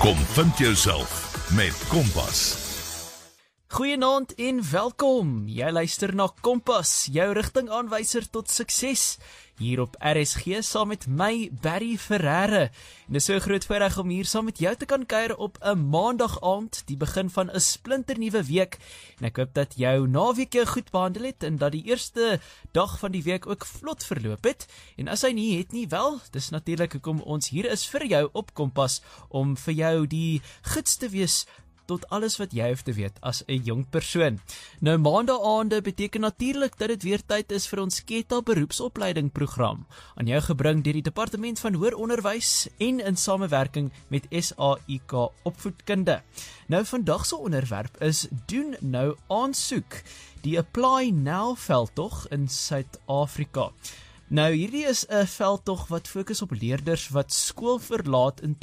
Kom vind jouself met Kompas. Goeienaand en welkom. Jy luister na Kompas, jou rigtingaanwyser tot sukses. Hier op RSG saam met my, Barry Ferreira. En dit is so groot voorreg om hier saam met jou te kan kuier op 'n maandag aand, die begin van 'n splinternuwe week. En ek hoop dat jou naweek jou goed behandel het en dat die eerste dag van die week ook vlot verloop het. En as hy nie het nie, wel, dis natuurlik hoekom ons hier is vir jou op Kompas, om vir jou die gids te wees tot alles wat jy hoef te weet as 'n jong persoon. Nou, maandagaande beteken natuurlik dat dit weer tyd is vir ons KETA beroepsopleiding program, aan jou gebring deur die Departement van Hoër Onderwys en in samewerking met SAIK Opvoedkunde. Nou, vandag se onderwerp is doen nou aansoek, die Apply Now veldtog in Suid-Afrika. Nou, hierdie is 'n veldtog wat fokus op leerders wat skool verlaat in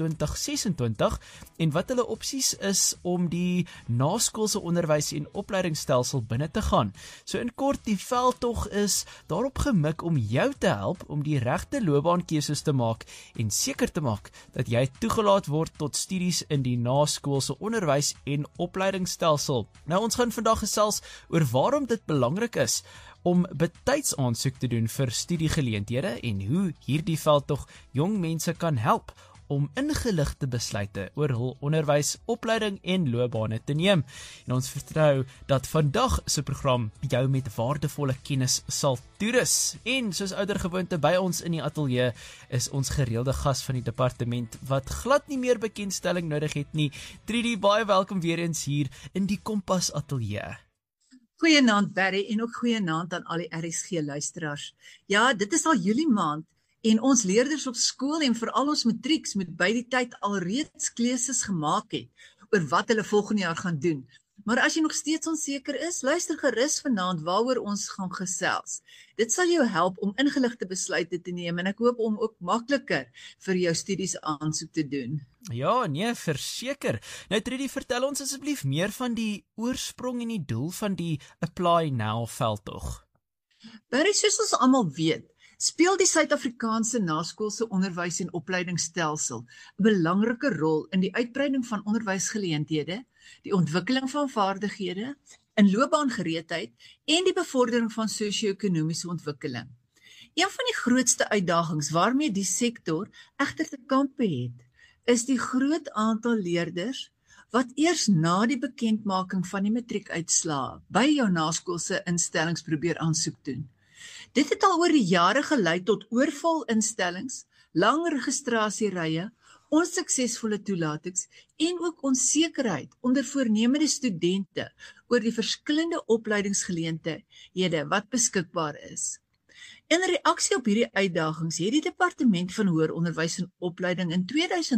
2026 en wat hulle opsies is om die naskoolse onderwys en opleidingsstelsel binne te gaan. So in kort, die veldtog is daarop gemik om jou te help om die regte loopbaankeuses te maak en seker te maak dat jy toegelaat word tot studies in die naskoolse onderwys en opleidingsstelsel. Nou, ons gaan vandag gesels oor waarom dit belangrik is om betyds aansoek te doen vir studiegeleenthede en hoe hierdie veldtog jong mense kan help om ingeligte besluite oor hul onderwys, opleiding en loopbane te neem. En ons vertrou dat vandag se program jou met waardevolle kennis sal toerus. En soos oudergewoonte by ons in die ateljee is ons gereelde gas van die departement wat glad nie meer bekendstelling nodig het nie. Trudy, baie welkom weer eens hier in die Kompas ateljee. Goeienaand Barry en ook goeienaand aan al die RSG luisteraars. Ja, dit is al Julie maand en ons leerders op skool en veral ons matrieks moet by die tyd alreeds keuses gemaak het oor wat hulle volgende jaar gaan doen. Maar as jy nog steeds onseker is, luister gerus vanaand waaroor ons gaan gesels. Dit sal jou help om ingeligte besluite te neem en ek hoop om ook makliker vir jou studies aansoek te doen. Ja, nee, verseker. Nou Trudy, vertel ons asseblief meer van die oorsprong en die doel van die Apply Now veldtog. Barry, soos ons almal weet, speel die Suid-Afrikaanse naskoolse onderwys en opleidingsstelsel 'n belangrike rol in die uitbreiding van onderwysgeleenthede, die ontwikkeling van vaardighede, in loopbaangereedheid en die bevordering van sosio-ekonomiese ontwikkeling. Een van die grootste uitdagings waarmee die sektor egter te kampe het, is die groot aantal leerders wat eers na die bekendmaking van die matriekuitslae by jou naskoolse instellings probeer aansoek doen. Dit het al oor die jare gelei tot oorvol instellings, lang registrasierye, onsuksesvolle toelatings en ook onsekerheid onder voornemende studente oor die verskillende opleidingsgeleenthede wat beskikbaar is. In reaksie op hierdie uitdagings het die Departement van Hoër Onderwys en Opleiding in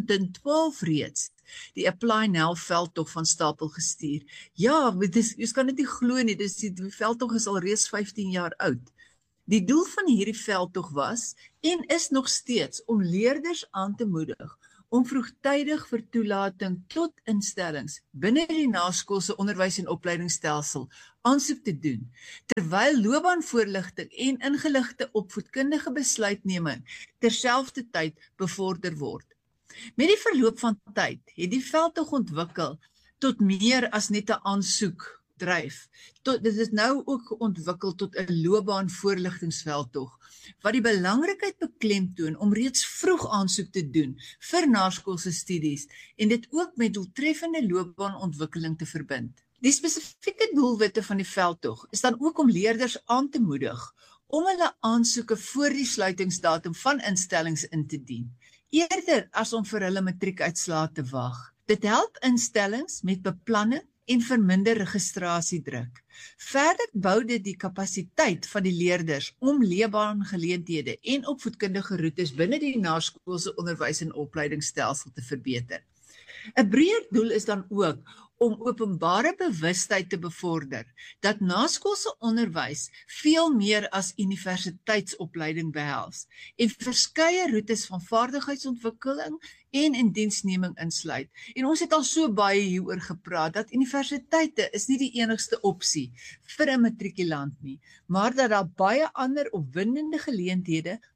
2012 reeds die Apply Now veldtog van stapel gestuur. Ja, jy kan dit nie glo nie, die veldtog is al reeds 15 jaar oud. Die doel van hierdie veldtog was en is nog steeds om leerders aan te moedig om vroegtydig vir toelating tot instellings binne die naskoolse onderwys en opleidingsstelsel aansoek te doen, terwyl loopbaanvoorligting en ingeligte opvoedkundige besluitneming terselfdertyd bevorder word. Met die verloop van tyd het die veldtog ontwikkel tot meer as net 'n aansoek dryf. Dit is nou ook ontwikkel tot 'n loopbaanvoorligtingsveldtog, wat die belangrikheid beklemtoon om reeds vroeg aansoek te doen vir naskoolse studies en dit ook met doeltreffende loopbaanontwikkeling te verbind. Die spesifieke doelwitte van die veldtog is dan ook om leerders aan te moedig om hulle aansoeke voor die sluitingsdatum van instellings in te dien, eerder as om vir hulle matriekuitslae te wag. Dit help instellings met beplanning en verminder registrasiedruk. Verder bou dit die kapasiteit van die leerders om loopbaangeleenthede en opvoedkundige roetes binne die naskoolse onderwys en opleidingsstelsel te verbeter. 'n Breër doel is dan ook om openbare bewustheid te bevorder dat naskoolse onderwys veel meer as universiteitsopleiding behels en verskeie roetes van vaardigheidsontwikkeling en indiensneming insluit. En ons het al so baie hieroor gepraat dat universiteite is nie die enigste opsie vir 'n matrikulant nie, maar dat daar baie ander opwindende geleenthede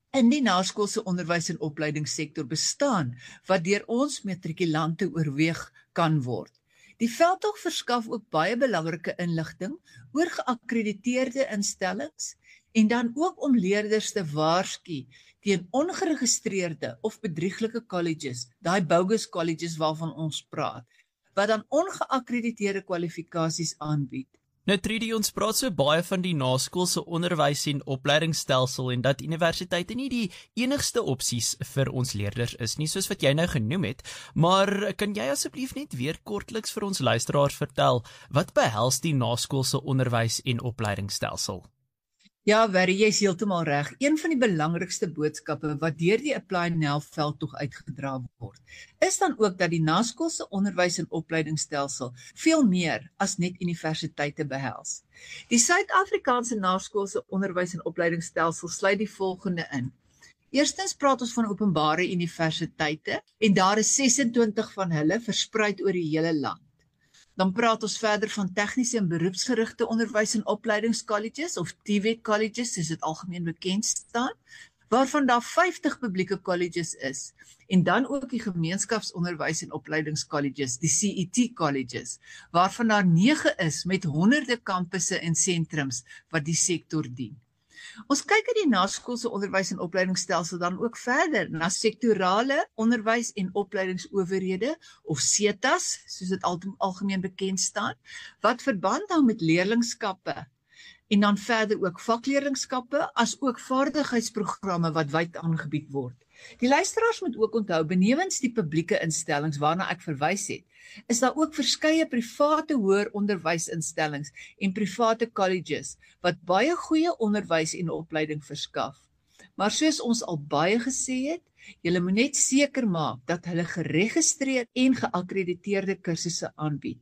in die naskoolse onderwys en opleidingssektor bestaan wat deur ons matrikulante oorweeg kan word. Die veldtog verskaf ook baie belangrike inligting oor geakkrediteerde instellings en dan ook om leerders te waarsku teen ongeregistreerde of bedrieglike colleges, daai bogus colleges waarvan ons praat, wat dan ongeakkrediteerde kwalifikasies aanbied. Nou Trudy, ons praat so baie van die naskoolse onderwys en opleidingsstelsel en dat universiteite nie die enigste opsies vir ons leerders is nie, soos wat jy nou genoem het, maar kan jy asseblief net weer kortliks vir ons luisteraars vertel, wat behels die naskoolse onderwys en opleidingsstelsel? Ja, Barry, jy is heeltemal reg. Een van die belangrikste boodskappe wat deur die Apply Now veldtog uitgedra word, is dan ook dat die naskoolse onderwys en opleidingsstelsel veel meer as net universiteite behels. Die Suid-Afrikaanse naskoolse onderwys en opleidingsstelsel sluit die volgende in. Eerstens praat ons van openbare universiteite en daar is 26 van hulle verspreid oor die hele land. Dan praat ons verder van tegniese en beroepsgerigte onderwys en opleidingscolleges of TVET colleges, soos dit algemeen bekend staan, waarvan daar 50 publieke colleges is, en dan ook die gemeenskapsonderwys en opleidingscolleges, die CET colleges, waarvan daar 9 is met honderde kampusse en sentrums wat die sektor dien. Ons kyk in die naskoolse onderwys en opleidingsstelsel dan ook verder na sektorale onderwys en opleidingsowerhede of SETAs, soos dit algemeen bekend staan, wat verband hou met leerlingskappe en dan verder ook vakleerlingskappe as ook vaardigheidsprogramme wat wyd aangebied word. Die luisteraars moet ook onthou, benewens die publieke instellings waarna ek verwys het, is daar ook verskeie private hoër onderwysinstellings en private colleges wat baie goeie onderwys en opleiding verskaf. Maar soos ons al baie gesê het, julle moet net seker maak dat hulle geregistreer en geakkrediteerde kursusse aanbied.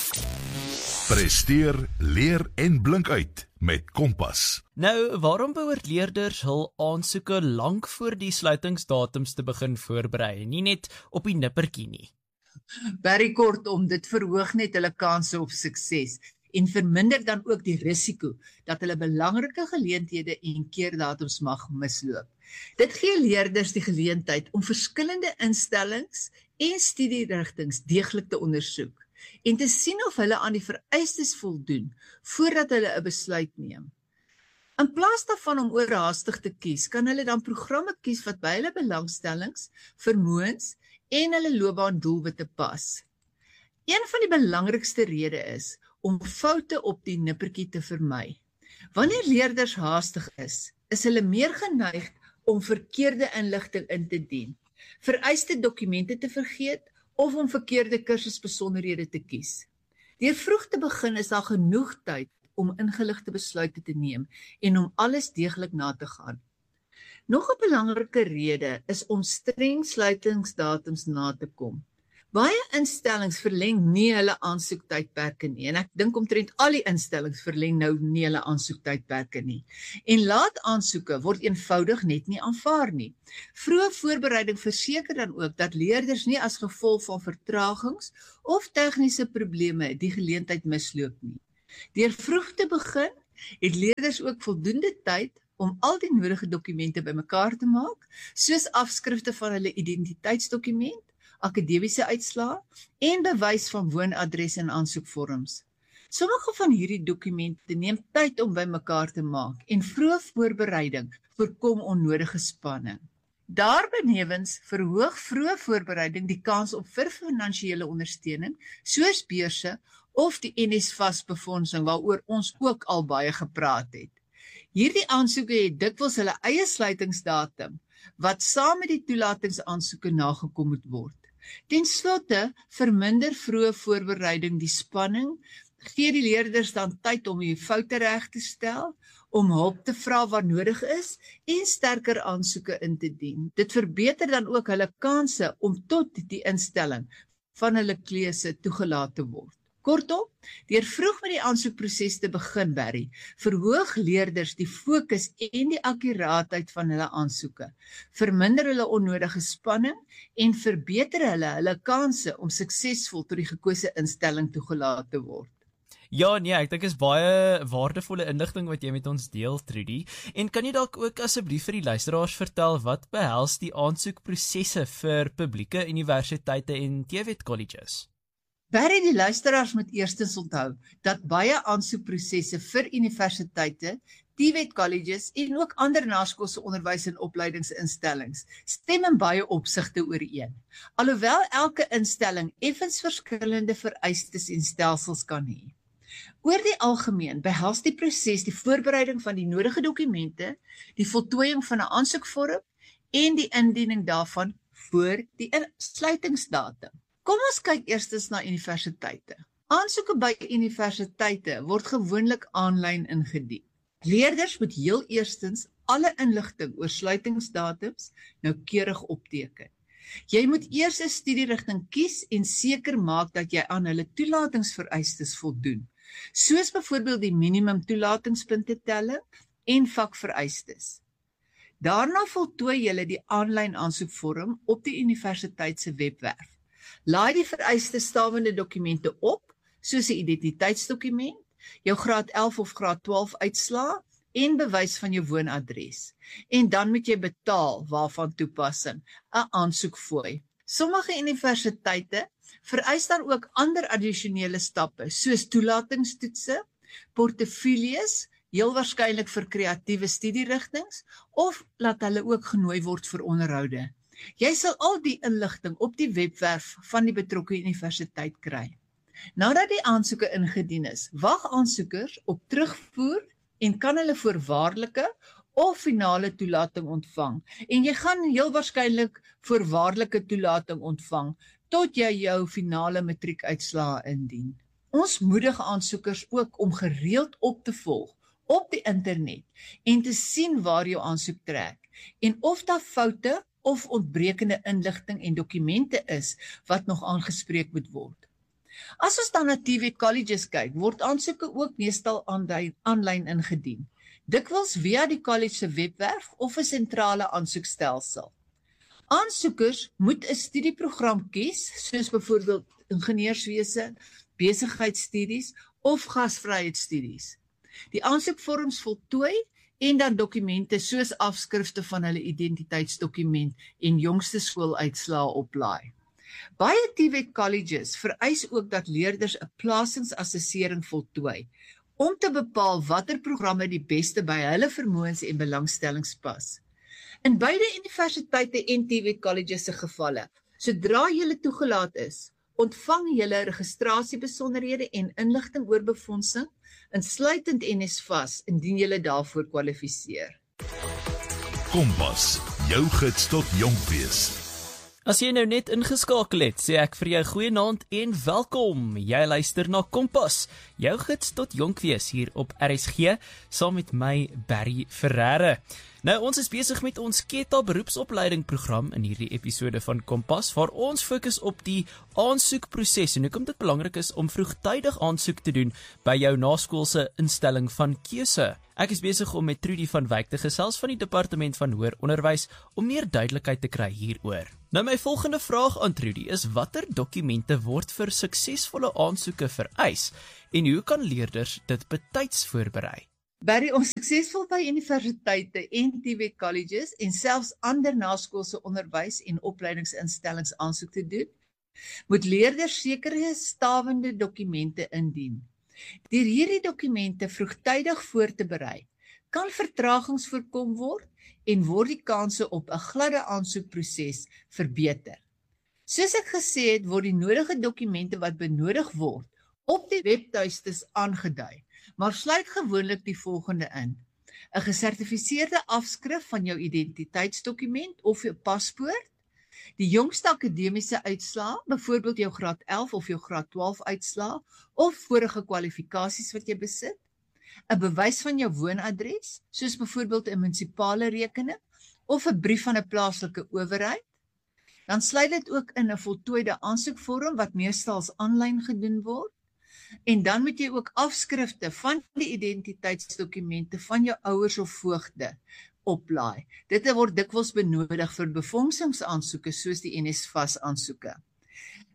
Presteer, leer en blink uit met Kompas. Nou, waarom behoort leerders hul aansoeke lank voor die sluitingsdatums te begin voorberei, nie net op die nippertjie nie? Baie kortom, dit verhoog net hulle kanse op sukses en verminder dan ook die risiko dat hulle belangrike geleenthede en keerdatums mag misloop. Dit gee leerders die geleentheid om verskillende instellings en studierigtings deeglik te ondersoek en te sien of hulle aan die vereistes voldoen voordat hulle 'n besluit neem. In plaas daarvan om oorhaastig te kies, kan hulle dan programme kies wat by hulle belangstellings, vermoëns en hulle loopbaandoelwitte pas. Een van die belangrikste redes is om foute op die nippertjie te vermy. Wanneer leerders haastig is hulle meer geneig om verkeerde inligting in te dien, vereiste dokumente te vergeet of om verkeerde kursusbesonderhede te kies. Deur vroeg te begin is daar genoeg tyd om ingeligte besluite te neem en om alles deeglik na te gaan. Nog 'n belangrike rede is om streng sluitingsdatums na te kom. Baie instellings verleng nie hulle aansoektydperke nie en ek dink omtrent al die instellings verleng nou nie hulle aansoektydperke nie. En laat aansoeke word eenvoudig net nie aanvaar nie. Vroeë voorbereiding verseker dan ook dat leerders nie as gevolg van vertragings of tegniese probleme die geleentheid misloop nie. Deur vroeg te begin, het leerders ook voldoende tyd om al die nodige dokumente bymekaar te maak, soos afskrifte van hulle identiteitsdokument, akademiese uitslae en bewys van woonadres en aansoekvorms. Sommige van hierdie dokumente neem tyd om bymekaar te maak en vroeë voorbereiding voorkom onnodige spanning. Daarbenewens verhoog vroeë voorbereiding die kans op vir finansiële ondersteuning, soos beurse of die NSFAS befondsing waaroor ons ook al baie gepraat het. Hierdie aansoeke het dikwels hulle eie sluitingsdatum, wat saam met die toelatingsaansoeke nagekom moet word. Ten slotte verminder vroeë voorbereiding die spanning, gee die leerders dan tyd om die foute reg te stel, om hulp te vra waar nodig is en sterker aansoeke in te dien. Dit verbeter dan ook hulle kanse om tot die instelling van hulle keuse toegelaat te word. Kortom, deur vroeg met die aansoekproses te begin, Barry, verhoog leerders die fokus en die akkuraatheid van hulle aansoeke, verminder hulle onnodige spanning en verbeter hulle kanse om suksesvol tot die gekose instelling toegelaat te word. Ja, nee, ek dink is baie waardevolle inligting wat jy met ons deel, Trudy. En kan jy dalk ook asseblief vir die luisteraars vertel wat behels die aansoekprosesse vir publieke universiteite en TVET colleges? Barry, die luisteraars moet eerstens onthou dat baie aansoekprosesse vir universiteite, TVET colleges en ook ander naskoolse onderwys en opleidingsinstellings stem in baie opsigte ooreen. Alhoewel elke instelling effens verskillende vereistes en stelsels kan hê. Oor die algemeen behels die proses die voorbereiding van die nodige dokumente, die voltooiing van 'n aansoekvorm en die indiening daarvan voor die insluitingsdatum. Kom ons kyk eerstens na universiteite. Aansoeke by universiteite word gewoonlik aanlyn ingedien. Leerders moet heel eerstens alle inligting oor sluitingsdatums noukeurig opteken. Jy moet eers 'n studierigting kies en seker maak dat jy aan hulle toelatingsvereistes voldoen, soos byvoorbeeld die minimum toelatingspunte telling en vakvereistes. Daarna voltooi jy die aanlyn aansoekvorm op die universiteit se webwerf. Laai die vereiste stawende dokumente op, soos 'n identiteitsdokument, jou graad 11 of graad 12 uitslae en bewys van jou woonadres. En dan moet jy betaal waarvan toepassing, 'n aansoekfooi. Sommige universiteite vereis dan ook ander addisionele stappe, soos toelatingstoetse, portefeuilles, heel waarskynlik vir kreatiewe studierigtings, of laat hulle ook genooi word vir onderhoude. Jy sal al die inligting op die webwerf van die betrokke universiteit kry. Nadat die aansoeke ingedien is, wag aansoekers op terugvoer en kan hulle voorwaardelike of finale toelating ontvang. En jy gaan heel waarskynlik voorwaardelike toelating ontvang tot jy jou finale matriekuitslae indien. Ons moedig aansoekers ook om gereeld op te volg op die internet en te sien waar jou aansoek trek en of daar foute of ontbrekende inligting en dokumente is wat nog aangespreek moet word. As ons dan na TVET colleges kyk, word aansoeke ook meestal aanlyn ingedien, dikwels via die college se webwerf of 'n sentrale aansoekstelsel. Aansoekers moet 'n studieprogram kies, soos byvoorbeeld ingenieurswese, besigheidsstudies of gasvryheidsstudies. Die aansoekvorms voltooi en dan dokumente soos afskrifte van hulle identiteitsdokument en jongste skooluitslae oplaai. Baie TVET colleges vereis ook dat leerders 'n plasingsassessering voltooi om te bepaal watter programme die beste by hulle vermoëns en belangstellings pas. In beide universiteite en TVET colleges se gevalle, sodra jy toegelaat is, ontvang jy registrasiebesonderhede en inligting oor befondsing, insluitend NSFAS, indien jy daarvoor kwalifiseer. Kompas, jou gids tot jonk wees. As jy nou net ingeskakel het, sê ek vir jou goeienaand en welkom. Jy luister na Kompas, jou gids tot jonk wees hier op RSG, saam met my Barry Ferreira. Nou, ons is besig met ons KETA beroepsopleiding program in hierdie episode van Kompas, waar ons fokus op die aansoekproses en hoekom dit belangrik is om vroegtydig aansoek te doen by jou naskoolse instelling van keuse. Ek is besig om met Trudy van Wyk te gesels van die Departement van Hoër Onderwys om meer duidelikheid te kry hieroor. Nou, my volgende vraag aan Trudy is: watter dokumente word vir suksesvolle aansoeke vereis en hoe kan leerders dit betyds voorberei? Barry, om suksesvol by universiteite en TVET colleges en selfs ander naskoolse onderwys en opleidingsinstellings aansoek te doen, moet leerders sekere stawende dokumente indien. Deur hierdie dokumente vroegtydig voor te berei, kan vertragings voorkom word en word die kanse op 'n gladde aansoekproses verbeter. Soos ek gesê het, word die nodige dokumente wat benodig word op die webtuistes aangedui, maar sluit gewoonlik die volgende in: 'n gesertifiseerde afskrif van jou identiteitsdokument of jou paspoort, die jongste akademiese uitslae, byvoorbeeld jou graad 11 of jou graad 12 uitslae, of vorige kwalifikasies wat jy besit, 'n bewys van jou woonadres, soos byvoorbeeld 'n munisipale rekening of 'n brief van 'n plaaslike owerheid. Dan sluit dit ook in 'n voltooide aansoekvorm wat meestal aanlyn gedoen word. En dan moet jy ook afskrifte van die identiteitsdokumente van jou ouers of voogde oplaai. Dit word dikwels benodig vir befondsingsaansoeke soos die NSFAS aansoeke.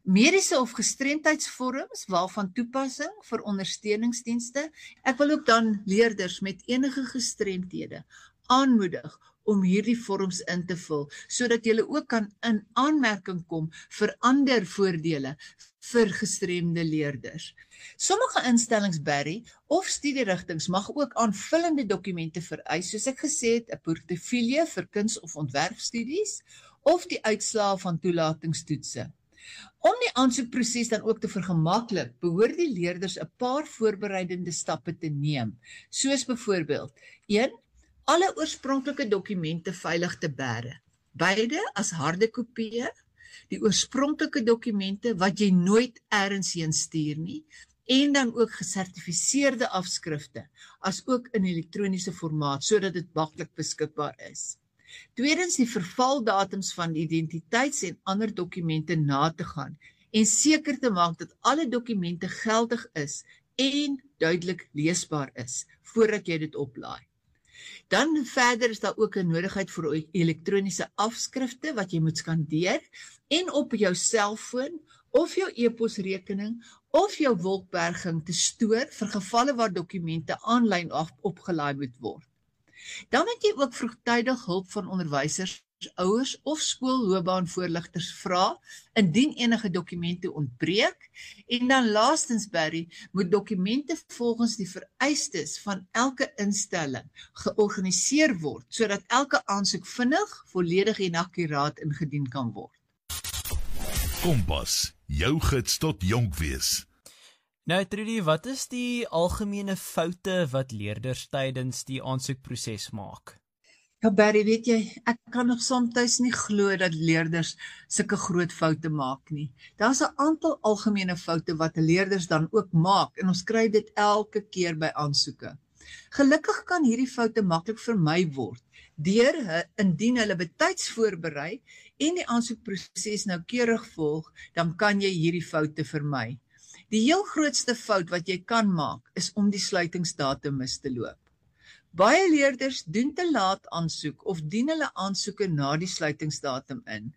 mediese of gestremdheidsvorms waarvan toepassing vir ondersteuningsdienste. Ek wil ook dan leerders met enige gestremdhede aanmoedig om hierdie vorms in te vul, sodat julle ook kan in aanmerking kom vir ander voordele vir gestremde leerders. Sommige instellings, Barry, of studierigtings mag ook aanvullende dokumente vereis, soos ek gesê het, 'n portefeulje vir kuns- of ontwerpstudies, of die uitslae van toelatingstoetse. Om die aansoekproses dan ook te vergemaklik, behoort die leerders 'n paar voorbereidende stappe te neem, soos byvoorbeeld 1. Alle oorspronklike dokumente veilig te bære, beide as harde kopieë, die oorspronklike dokumente wat jy nooit elders heen stuur nie, en dan ook gesertifiseerde afskrifte, as ook in elektroniese formaat, sodat dit maklik beskikbaar is. Tweedens, die vervaldatums van identiteits- en ander dokumente na te gaan, en seker te maak dat alle dokumente geldig is en duidelik leesbaar is, voordat jy dit oplaai. Dan verder is daar ook 'n nodigheid vir elektroniese afskrifte wat jy moet skandeer en op jou selfoon of jou e-posrekening of jou wolkberging te stoor vir gevalle waar dokumente aanlyn opgelaai moet word. Dan moet jy ook vroegtydig hulp van onderwysers, ouers of skoolloopbaanvoorligters vra indien enige dokumente ontbreek. En dan laastens, Barry, moet dokumente volgens die vereistes van elke instelling georganiseer word, sodat elke aansoek vinnig, volledig en akkuraat ingedien kan word. Kompas, jou gids tot jonk wees. Nou Trudy, wat is die algemene foute wat leerders tydens die aansoekproses maak? Ja, Barry, weet jy, ek kan nog soms nie glo dat leerders sulke groot foute maak nie. Daar's 'n aantal algemene foute wat leerders dan ook maak en ons kry dit elke keer by aansoeke. Gelukkig kan hierdie foute maklik vermy word deur indien hulle betyds voorberei en die aansoekproses noukeurig volg, dan kan jy hierdie foute vermy. Die heel grootste fout wat jy kan maak is om die sluitingsdatum mis te loop. Baie leerders doen te laat aansoek of dien hulle aansoeke na die sluitingsdatum in.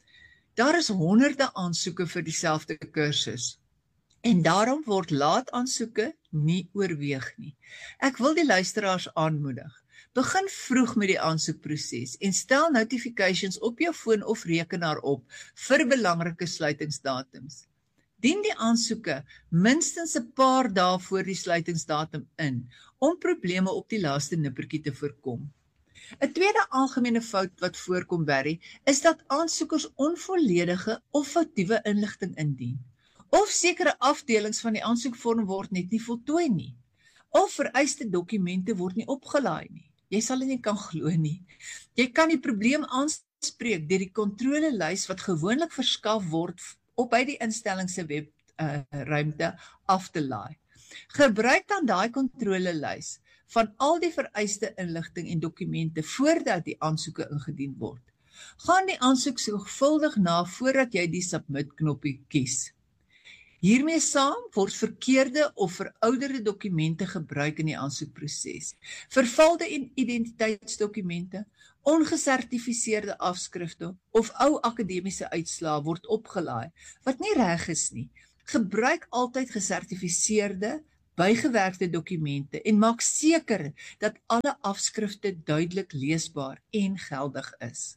Daar is honderde aansoeke vir dieselfde kursus en daarom word laat aansoeke nie oorweeg nie. Ek wil die luisteraars aanmoedig. Begin vroeg met die aansoekproses en stel notifications op jou foon of rekenaar op vir belangrike sluitingsdatums. Dien die aansoeke minstens 'n paar dae voor die sluitingsdatum in, om probleme op die laaste nippertjie te voorkom. 'n Tweede algemene fout wat voorkom, Barry, is dat aansoekers onvolledige of foutiewe inligting indien. Of sekere afdelings van die aansoekvorm word net nie voltooi nie. Of vereiste dokumente word nie opgelaai nie. Jy sal dit nie kan glo nie. Jy kan die probleem aanspreek deur die kontrolelys wat gewoonlik verskaf word op by die instelling se webruimte af te laai. Gebruik dan daai kontrolelys van al die vereiste inligting en dokumente voordat die aansoeke ingedien word. Gaan die aansoek sorgvuldig na voordat jy die submit knoppie kies. Hiermee saam word verkeerde of verouderde dokumente gebruik in die aansoekproses. Vervalde identiteitsdokumente, ongesertifiseerde afskrifte of ou akademiese uitslae word opgelaai, wat nie reg is nie. Gebruik altyd gesertifiseerde, bygewerkte dokumente en maak seker dat alle afskrifte duidelik leesbaar en geldig is.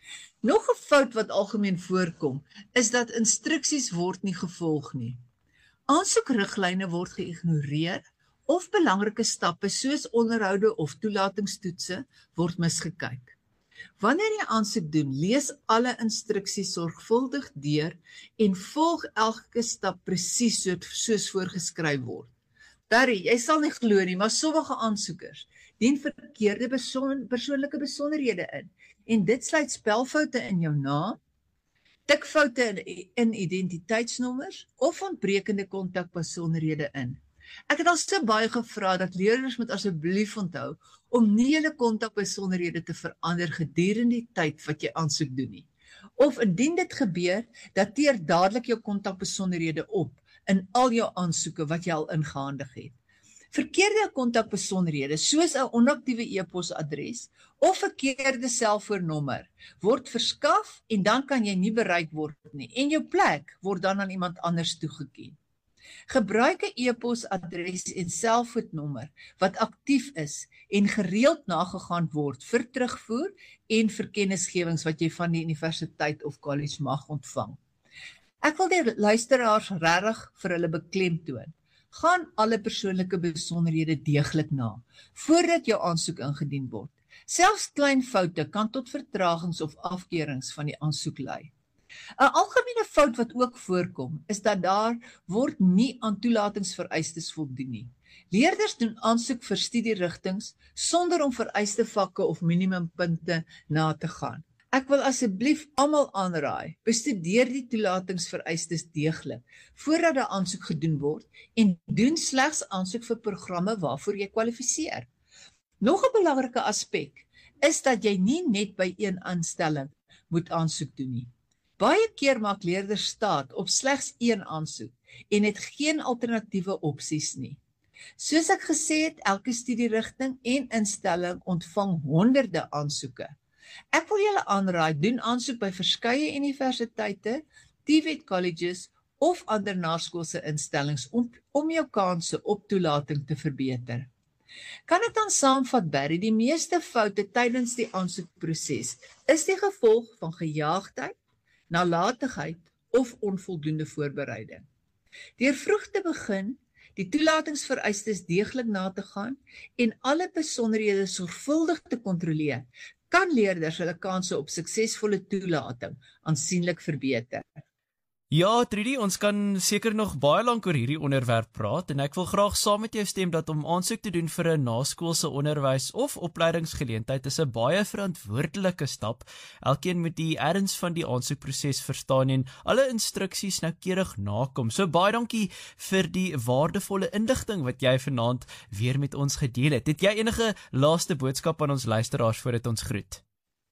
Nog 'n fout wat algemeen voorkom, is dat instruksies word nie gevolg nie. Aansoekriglyne word geïgnoreer of belangrike stappe soos onderhoude of toelatingstoetse word misgekyk. Wanneer jy aansoek doen, lees alle instruksies sorgvuldig deur en volg elke stap presies soos voorgeskryf word. Barry, jy sal nie glo nie, maar sommige aansoekers dien verkeerde persoonlike besonderhede in. En dit sluit spelfoute in jou naam, tikfoute in identiteitsnommers of ontbrekende kontakbesonderhede in. Ek het al so baie gevra dat leerders moet asseblief onthou om nie hulle kontakbesonderhede te verander gedurende die tyd wat jy aansoek doen nie. Of indien dit gebeur, dateer dadelik jou kontakbesonderhede op in al jou aansoeke wat jy al ingehandig het. Verkeerde kontakbesonderhede soos 'n onaktiewe e-posadres of verkeerde selfoonnommer word verskaf en dan kan jy nie bereik word nie en jou plek word dan aan iemand anders toegeken. Gebruik 'n e-posadres en selfoonnommer wat aktief is en gereeld nagegaan word vir terugvoer en vir kennisgewings wat jy van die universiteit of college mag ontvang. Ek wil die luisteraars regtig vir hulle beklemtoon. Gaan alle persoonlike besonderhede deeglik na, voordat jou aansoek ingedien word. Selfs klein foute kan tot vertragings of afkeurings van die aansoek lei. 'n Algemene fout wat ook voorkom, is dat daar word nie aan toelatingsvereistes voldoen nie. Leerders doen aansoek vir studierigtings sonder om vereiste vakke of minimumpunte na te gaan. Ek wil asseblief almal aanraai, bestudeer die toelatingsvereistes deeglik voordat 'n aansoek gedoen word en doen slegs aansoek vir programme waarvoor jy kwalifiseer. Nog 'n belangrike aspek is dat jy nie net by een aanstelling moet aansoek doen nie. Baie keer maak leerders staat op slegs een aansoek en het geen alternatiewe opsies nie. Soos ek gesê het, elke studierigting en instelling ontvang honderde aansoeke. Ek wil julle aanraai, doen aansoek by verskeie universiteite, TVET colleges of ander naskoolse instellings om jou kanse op toelating te verbeter. Kan ek dan saamvat, Barry, die meeste foute tydens die aansoekproses is die gevolg van gejaagdheid, nalatigheid of onvoldoende voorbereiding. Deur vroeg te begin, die toelatingsvereistes deeglik na te gaan en alle besonderhede sorgvuldig te kontroleer, kan leerders hulle kanse op suksesvolle toelating aansienlik verbeter. Ja, Trudy, ons kan seker nog baie lank oor hierdie onderwerp praat en ek wil graag saam met jou stem dat om aansoek te doen vir 'n naskoolse onderwys of opleidingsgeleentheid is 'n baie verantwoordelike stap. Elkeen moet die erns van die aansoekproses verstaan en alle instruksies noukeurig nakom. So baie dankie vir die waardevolle inligting wat jy vanaand weer met ons gedeel het. Het jy enige laaste boodskap aan ons luisteraars voordat ons groet?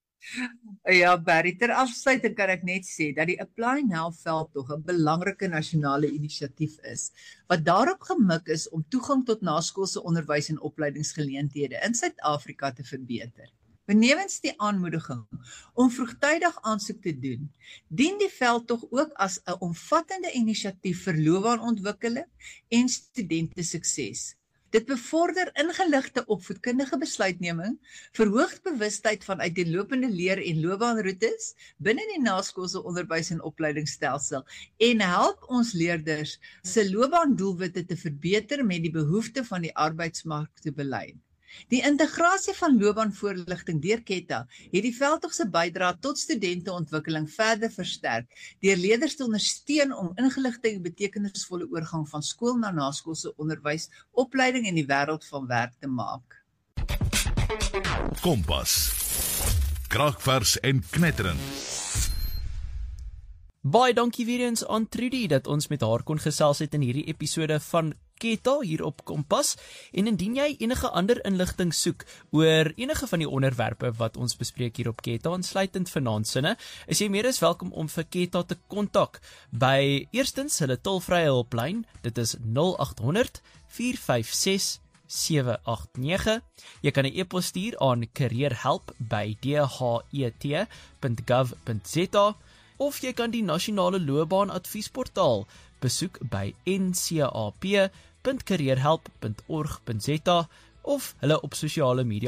Ja, Barry, ter afsluiting kan ek net sê dat die Apply Now veldtog 'n belangrike nasionale inisiatief is, wat daarop gemik is om toegang tot naskoolse onderwys en opleidingsgeleenthede in Suid-Afrika te verbeter. Benewens die aanmoediging om vroegtydig aansoek te doen, dien die veldtog ook as 'n omvattende inisiatief vir loopbaanontwikkeling en studente sukses. Dit bevorder ingeligte opvoedkundige besluitneming, verhoog bewustheid van uiteenlopende leer- en loopbaanroetes binne die naskoolse onderwys en opleidingsstelsel en help ons leerders se loopbaandoelwitte te verbeter met die behoefte van die arbeidsmark te belyn. Die integrasie van loopbaanvoorligting deur Ketta het die veldtog se bydrae tot studenteontwikkeling verder versterk deur leerders te ondersteun om ingeligte en betekenisvolle oorgang van skool na naskoolse onderwys, opleiding en die wêreld van werk te maak. Kompas. Kragvers en knetterend. Baie dankie weer eens aan Trudy dat ons met haar kon gesels het in hierdie episode van Ketta hier op Kompas. En indien jy enige ander inligting soek oor enige van die onderwerpe wat ons bespreek hier op Ketta, insluitend vanaand sinne, is jy meer as welkom om vir Ketta te kontak by eerstens hulle tolvrye hulplyn, dit is 0800 456 789. Jy kan 'n e-pos stuur aan careerhelp@dhet.gov.za of jy kan die nasionale loopbaanadviesportaal besoek by ncap.careerhelp.org.za of hulle op sosiale media